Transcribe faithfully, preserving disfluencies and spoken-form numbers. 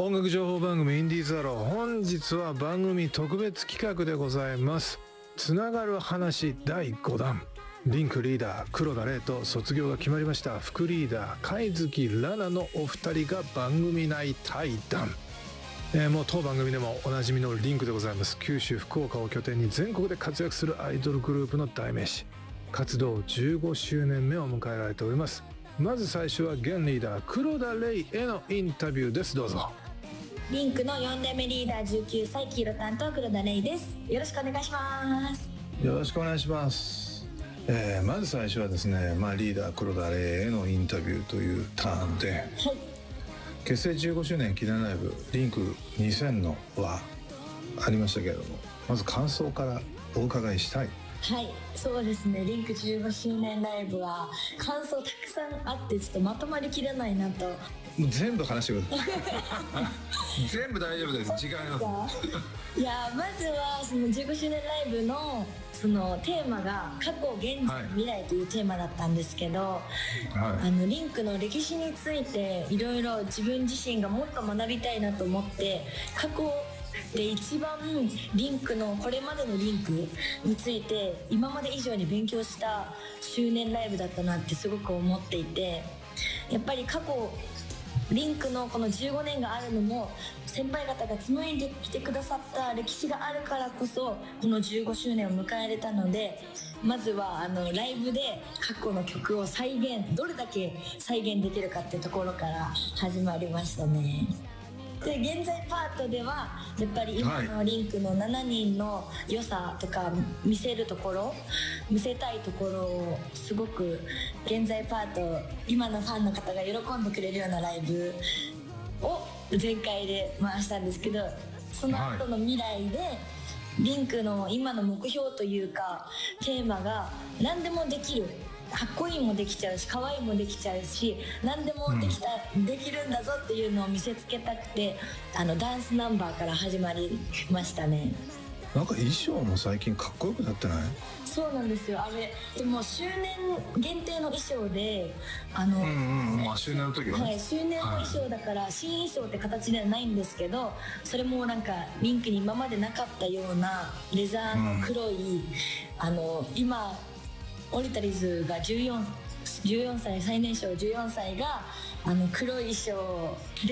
音楽情報番組インディーズアロー、本日は番組特別企画でございます。つながる話だいごだん、リンクリーダー黒田玲と卒業が決まりました副リーダー貝月ラナのお二人が番組内対談、えー、もう当番組でもおなじみのリンクでございます。九州福岡を拠点に全国で活躍するアイドルグループの代名詞、活動じゅうごしゅうねんめを迎えられております。まず最初は現リーダー黒田玲へのインタビューです。どうぞ。 リンクのよんねんめリーダーじゅうきゅうさい黄色担当黒田玲です。よろしくお願いします。 よろしくお願いします。えー、まず最初はですね、まあ、リーダー黒田玲へのインタビューというターンで、はい、結成じゅうごしゅうねん記念ライブリンクにせんのはありましたけれども、まず感想からお伺いしたい。 はい、そうですね、リンクじゅうごしゅうねんライブは感想たくさんあってちょっとまとまりきれないなと。 もう全部話してください全部大丈夫です、時間がいや、まずはそのじゅうごしゅうねんライブのそのテーマが過去現在未来というテーマだったんですけど、はい、あのリンクの歴史についていろいろ自分自身がもっと学びたいなと思って、過去で一番リンクのこれまでのリンクについて今まで以上に勉強した周年ライブだったなってすごく思っていて、やっぱり過去リンクのこのじゅうごねんがあるのも先輩方が紡いできてくださった歴史があるからこそこのじゅうごしゅうねんを迎えれたので、まずはあのライブで過去の曲を再現、どれだけ再現できるかっていうところから始まりましたね。で現在パートではやっぱり今のリンクのしちにんの良さとか見せるところ、見せたいところをすごく現在パート今のファンの方が喜んでくれるようなライブを全開で回したんですけど、その後の未来でリンクの今の目標というかテーマが何でもできる、かっこいいもできちゃうし可愛いもできちゃうし何でもできた、うん、できるんだぞっていうのを見せつけたくて、あのダンスナンバーから始まりましたね。 なんか衣装も最近かっこよくなってない？ そうなんですよ。あれでも周年限定の衣装で、あの、 うんうん、まあ周年の時はね、 はい、周年の衣装だから、はい、新衣装って形ではないんですけど、それもなんかリンクに今までなかったようなレザーの黒い、うん、あの今オリタリズがじゅうよん、じゅうよんさい、最年少じゅうよんさいがあの黒い衣装で